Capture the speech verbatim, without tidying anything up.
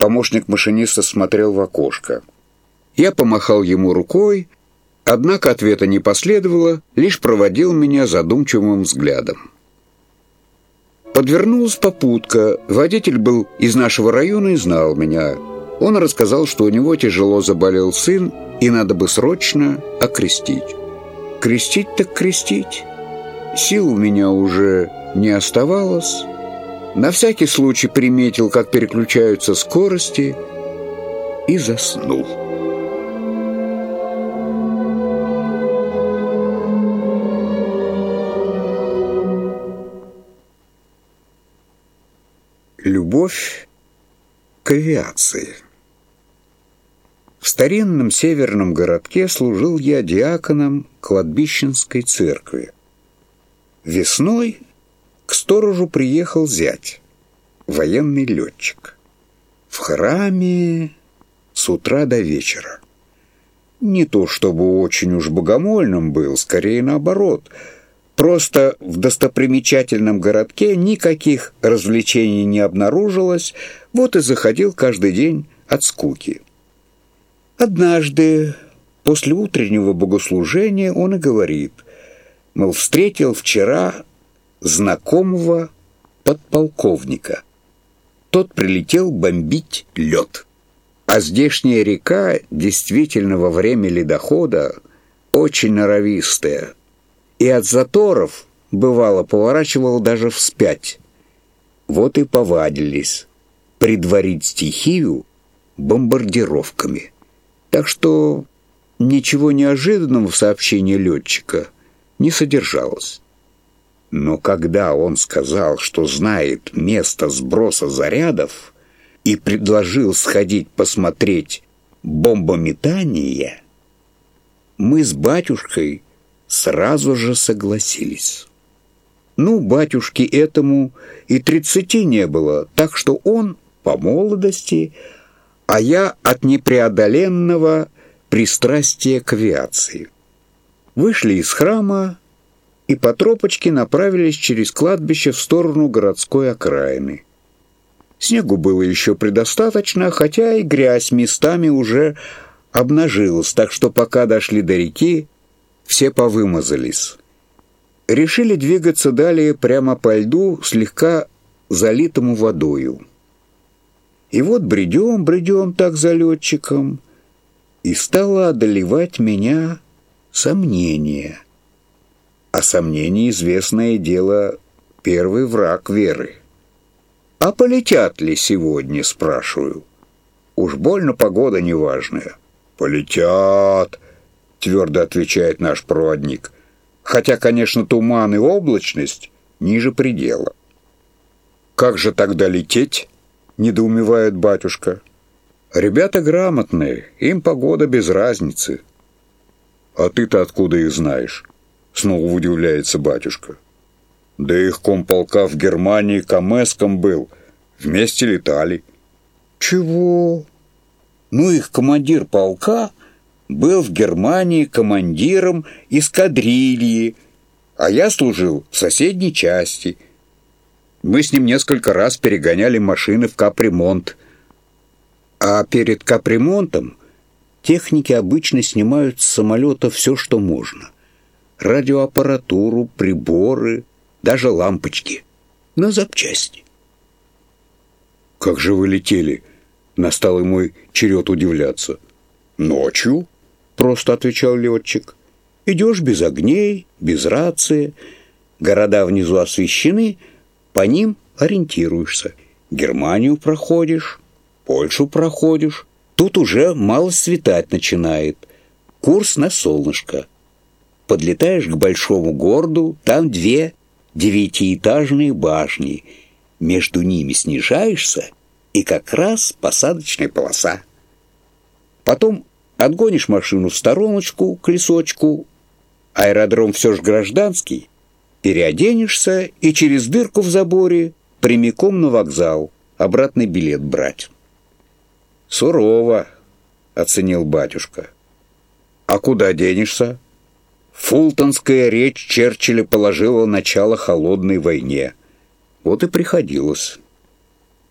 Помощник машиниста смотрел в окошко. Я помахал ему рукой, однако ответа не последовало, лишь проводил меня задумчивым взглядом. Подвернулась попутка. Водитель был из нашего района и знал меня. Он рассказал, что у него тяжело заболел сын, и надо бы срочно окрестить. Крестить так крестить. Сил у меня уже не оставалось. На всякий случай приметил, как переключаются скорости, и заснул. Любовь к авиации. В старинном северном городке служил я диаконом кладбищенской церкви. Весной к сторожу приехал зять, военный летчик. В храме с утра до вечера. Не то чтобы очень уж богомольным был, скорее наоборот. Просто в достопримечательном городке никаких развлечений не обнаружилось, вот и заходил каждый день от скуки. Однажды, после утреннего богослужения, он и говорит, мол, встретил вчера знакомого подполковника. Тот прилетел бомбить лед. А здешняя река действительно во время ледохода очень норовистая. И от заторов, бывало, поворачивал даже вспять. Вот и повадились предварить стихию бомбардировками. Так что ничего неожиданного в сообщении летчика не содержалось. Но когда он сказал, что знает место сброса зарядов и предложил сходить посмотреть бомбометание, мы с батюшкой сразу же согласились. Ну, батюшке этому и тридцати не было, так что он по молодости, а я от непреодоленного пристрастия к авиации. Вышли из храма и по тропочке направились через кладбище в сторону городской окраины. Снегу было еще предостаточно, хотя и грязь местами уже обнажилась, так что пока дошли до реки, все повымазались. Решили двигаться далее прямо по льду, слегка залитому водою. И вот бредем, бредем так за летчиком, и стало одолевать меня сомнение. А сомнение, известное дело, первый враг веры. А полетят ли сегодня, спрашиваю? Уж больно погода неважная. Полетят, твердо отвечает наш проводник. Хотя, конечно, туман и облачность ниже предела. Как же тогда лететь? Недоумевает батюшка. Ребята грамотные, им погода без разницы. А ты-то откуда их знаешь? Снова удивляется батюшка. Да их комполка в Германии камэском был. Вместе летали. Чего? Ну, их командир полка был в Германии командиром эскадрильи, а я служил в соседней части. Мы с ним несколько раз перегоняли машины в капремонт. А перед капремонтом техники обычно снимают с самолета все, что можно. Радиоаппаратуру, приборы, даже лампочки на запчасти. «Как же вы летели?» — настал и мой черед удивляться. «Ночью», — просто отвечал летчик. «Идешь без огней, без рации. Города внизу освещены, по ним ориентируешься. Германию проходишь, Польшу проходишь. Тут уже мало светать начинает. Курс на солнышко. Подлетаешь к большому городу, там две девятиэтажные башни. Между ними снижаешься, и как раз посадочная полоса. Потом отгонишь машину в стороночку, к лесочку. Аэродром все же гражданский. Переоденешься и через дырку в заборе прямиком на вокзал. Обратный билет брать». «Сурово», — оценил батюшка. «А куда денешься?» Фултонская речь Черчилля положила начало холодной войне. Вот и приходилось